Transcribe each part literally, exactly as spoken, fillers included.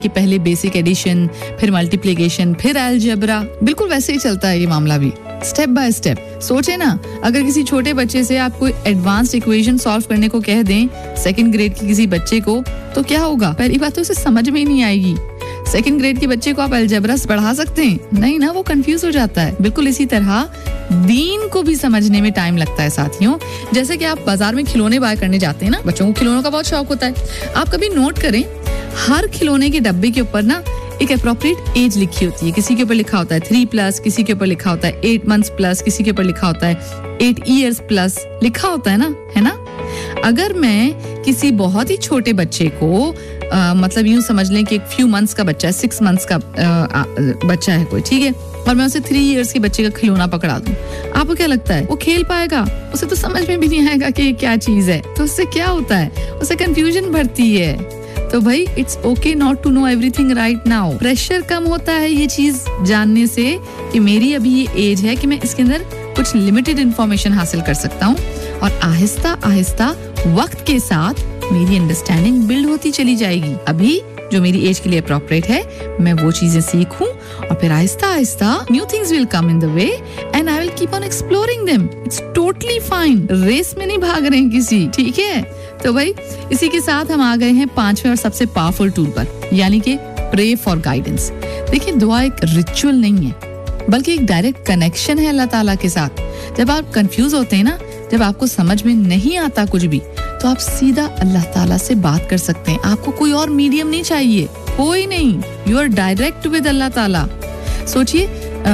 कि पहले basic addition, फिर मल्टीप्लिकेशन, फिर अलजेब्रा। बिल्कुल वैसे ही चलता है ये मामला भी, स्टेप बाय स्टेप। सोचे ना, अगर किसी छोटे बच्चे से आप कोई एडवांस्ड इक्वेशन सॉल्व करने को कह दें सेकंड ग्रेड की किसी बच्चे को, तो क्या होगा? पहली बात तो उसे समझ में ही नहीं आएगी। सेकंड ग्रेड के बच्चे को आप अलजेब्रा पढ़ा सकते हैं? नहीं ना, वो कंफ्यूज हो जाता है। बिल्कुल इसी तरह दीन को भी समझने में टाइम लगता है साथियों। जैसे कि आप बाजार में खिलौने बाय करने जाते हैं ना, बच्चों को खिलौनों का बहुत शौक होता है। आप कभी नोट करें, हर खिलौने के डब्बे के ऊपर ना एक अप्रोप्रिएट एज लिखी होती है। किसी के ऊपर लिखा होता है थ्री प्लस, किसी के ऊपर लिखा होता है एट मंथ्स प्लस, किसी के ऊपर लिखा होता है एट ईयर्स प्लस, लिखा होता है ना, है ना। अगर मैं किसी बहुत ही छोटे बच्चे को आ, मतलब यूं समझ लें कि एक फ्यू मंथ्स का बच्चा है, सिक्स मंथ्स का आ, आ, बच्चा है कोई, ठीक है, और मैं उसे थ्री इयर्स के बच्चे का खिलौना पकड़ा दूं, आपको क्या लगता है वो खेल पाएगा? उसे तो समझ में भी नहीं आएगा कि ये क्या चीज है। तो उससे क्या होता है? उसे कंफ्यूजन बढ़ती है। तो भाई it's okay not to know everything right now. Pressure कम होता है ये चीज जानने से कि मेरी अभी ये एज है कि मैं इसके अंदर कुछ लिमिटेड इंफॉर्मेशन हासिल कर सकता हूँ, और आहिस्ता आहिस्ता वक्त के साथ मेरी अंडरस्टैंडिंग बिल्ड होती चली जाएगी। अभी जो मेरी एज के लिए अप्रोप्रिएट है, मैं वो चीजें सीखूं, और फिर Aahista Aahista new things will come in the way and I will keep on exploring them. It's totally fine. Race में नहीं भाग रहे हैं किसी, ठीक है। तो भाई इसी के साथ हम आ गए हैं पांचवें और सबसे पावरफुल टूल पर, यानी कि प्रे फॉर गाइडेंस। देखिए, दुआ एक रिचुअल नहीं है, बल्कि एक डायरेक्ट कनेक्शन है अल्लाह ताला के साथ। जब आप कंफ्यूज होते हैं ना, जब आपको समझ में नहीं आता कुछ भी, तो आप सीधा अल्लाह ताला से बात कर सकते हैं। आपको कोई और मीडियम नहीं चाहिए, कोई नहीं। यू आर डायरेक्ट विद अल्लाह ताला। सोचिए,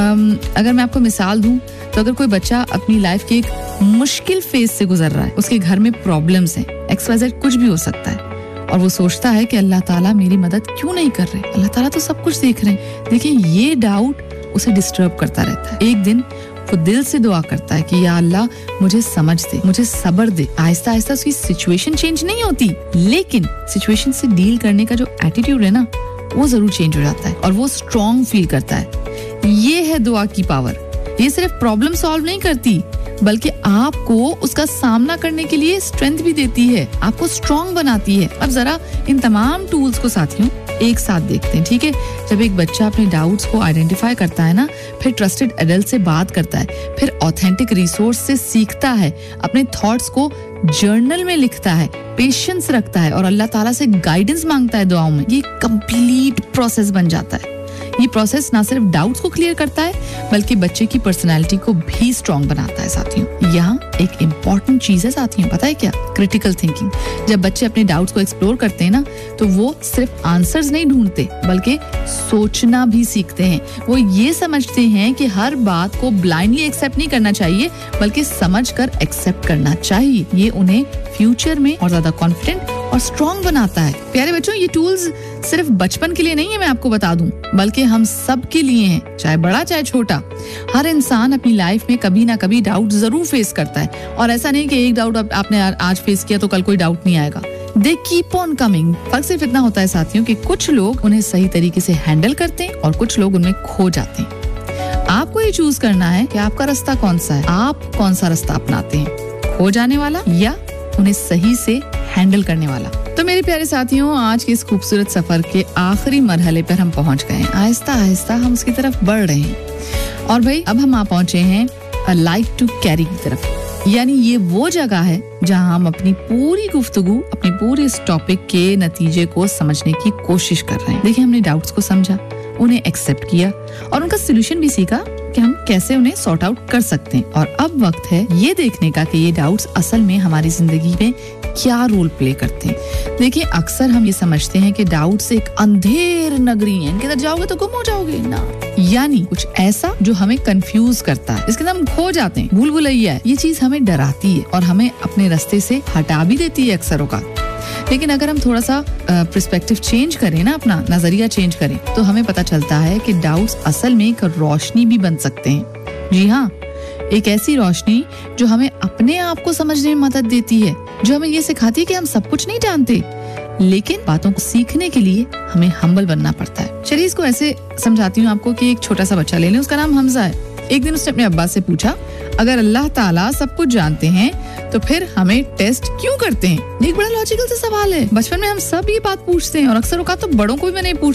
अगर मैं आपको मिसाल दूं, तो अगर कोई बच्चा अपनी लाइफ के एक मुश्किल फेज से गुजर रहा है, उसके घर में प्रॉब्लम्स हैं, एक्स वाई जेड कुछ भी हो सकता है, और वो सोचता है कि अल्लाह ताला मेरी मदद क्यों नहीं कर रहे? अल्लाह ताला तो सब कुछ देख रहे हैं। देखिए, ये डाउट उसे डिस्टर्ब करता रहता है। एक दिन वो दिल से दुआ करता है कि या अल्लाह मुझे समझ दे, मुझे सब्र दे। आहिस्ता आहिस्ता उसकी सिचुएशन चेंज नहीं होती, लेकिन सिचुएशन से डील करने का जो एटीट्यूड है ना, वो जरूर चेंज हो जाता है, और वो स्ट्रॉन्ग फील करता है। ये है दुआ की पावर। ये सिर्फ प्रॉब्लम सॉल्व नहीं करती, बल्कि आपको उसका सामना करने के लिए स्ट्रेंथ भी देती है, आपको स्ट्रॉन्ग बनाती है। अब जरा इन तमाम टूल्स को साथियों एक साथ देखते हैं, ठीक है। जब एक बच्चा अपने डाउट्स को आइडेंटिफाई करता है ना, फिर ट्रस्टेड एडल्ट से बात करता है, फिर ऑथेंटिक रिसोर्स से सीखता है, अपने थॉट्स को जर्नल में लिखता है, पेशेंस रखता है, और अल्लाह ताला से गाइडेंस मांगता है दुआओं में, ये कंप्लीट प्रोसेस बन जाता है। ये प्रोसेस ना सिर्फ डाउट्स को क्लियर करता है, बल्कि बच्चे की पर्सनालिटी को भी स्ट्रॉन्ग बनाता है साथियों। यहाँ एक इम्पॉर्टेंट चीज है साथियों, पता है क्या? Critical thinking. जब बच्चे अपने डाउट्स को एक्सप्लोर करते हैं ना, तो वो सिर्फ आंसर्स नहीं ढूंढते, बल्कि सोचना भी सीखते हैं। वो ये समझते हैं कि हर बात को ब्लाइंडली एक्सेप्ट नहीं करना चाहिए, बल्कि समझ कर एक्सेप्ट करना चाहिए। ये उन्हें फ्यूचर में और ज्यादा कॉन्फिडेंट और स्ट्रॉन्ग बनाता है। प्यारे बच्चों, ये टूल्स सिर्फ बचपन के लिए नहीं है, मैं आपको बता दूं, बल्कि हम सब के लिए हैं, चाहे बड़ा चाहे छोटा। हर इंसान अपनी लाइफ में कभी ना कभी डाउट जरूर फेस करता है, और ऐसा नहीं कि एक डाउट आपने आज फेस किया तो कल कोई डाउट नहीं आएगा। They keep on coming. फर्क सिर्फ इतना होता है साथियों कि कुछ लोग उन्हें सही तरीके से हैंडल करते हैं, और कुछ लोग उनमें खो जाते हैं। आपको ये चूज करना है कि आपका रास्ता कौन सा है, आप कौन सा रास्ता अपनाते हैं, खो जाने वाला या उन्हें सही से हैंडल करने वाला। तो मेरे प्यारे साथियों, आज के इस खूबसूरत सफर के आखिरी मरहले पर हम पहुंच गए हैं। आहिस्ता आहिस्ता हम उसकी तरफ बढ़ रहे हैं, और भाई अब हम आ पहुंचे हैं अ लाइक टू कैरी की तरफ। यानी ये वो जगह है जहां हम अपनी पूरी गुफ्तगू, अपने पूरे इस टॉपिक के नतीजे को समझने की कोशिश कर रहे हैं। देखिए, हमने डाउट्स को समझा, उन्हें एक्सेप्ट किया, और उनका सोल्यूशन भी सीखा कि हम कैसे उन्हें सॉर्ट आउट कर सकते हैं। और अब वक्त है ये देखने का कि ये डाउट्स असल में हमारी जिंदगी में क्या रोल प्ले करते हैं। देखिए, अक्सर हम ये समझते हैं कि डाउट्स एक अंधेर नगरी है, इनके अंदर जाओगे तो गुम हो जाओगे ना, यानी कुछ ऐसा जो हमें कंफ्यूज करता है, इसके अंदर हम खो जाते हैं, भूल भुलैया है। ये चीज हमें डराती है और हमें अपने रास्ते से हटा भी देती है अक्सर औकात। लेकिन अगर हम थोड़ा सा पर्सपेक्टिव चेंज करें ना, अपना नजरिया चेंज करें, तो हमें पता चलता है कि डाउट्स असल में एक रोशनी भी बन सकते हैं। जी हाँ, एक ऐसी रोशनी जो हमें अपने आप को समझने में मदद देती है, जो हमें ये सिखाती है कि हम सब कुछ नहीं जानते, लेकिन बातों को सीखने के लिए हमें हम्बल बनना पड़ता है। चलिए इसको ऐसे समझाती हूँ आपको कि एक छोटा सा बच्चा ले लें, उसका नाम हमजा है। एक दिन उसने अपने अब्बा से पूछा, अगर अल्लाह ताला सब कुछ जानते हैं तो फिर हमें टेस्ट क्यों करते हैं? एक बड़ा लॉजिकल सा सवाल है। बचपन में हम सब ये बात पूछते हैं, और अक्सर औकात तो बड़ों को भी मैंने पूछ